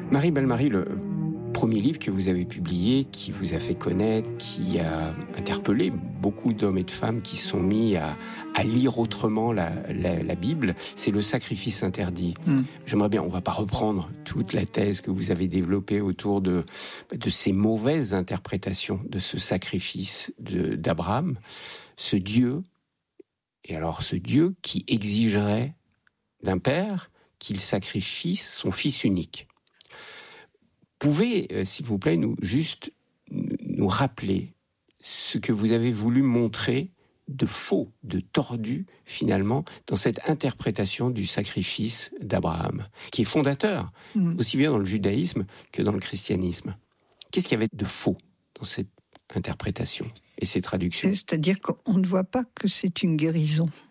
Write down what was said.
Marie Bellemare, le premier livre que vous avez publié, qui vous a fait connaître, qui a interpellé beaucoup d'hommes et de femmes qui sont mis à lire autrement la Bible, c'est Le Sacrifice interdit. J'aimerais bien, on ne va pas reprendre toute la thèse que vous avez développée autour de ces mauvaises interprétations de ce sacrifice d'Abraham, ce Dieu qui exigerait d'un père qu'il sacrifie son fils unique. Pouvez, s'il vous plaît, nous rappeler ce que vous avez voulu montrer de faux, de tordu, finalement, dans cette interprétation du sacrifice d'Abraham, qui est fondateur, aussi bien dans le judaïsme que dans le christianisme. Qu'est-ce qu'il y avait de faux dans cette interprétation et ces traductions ? C'est-à-dire qu'on ne voit pas que c'est une guérison.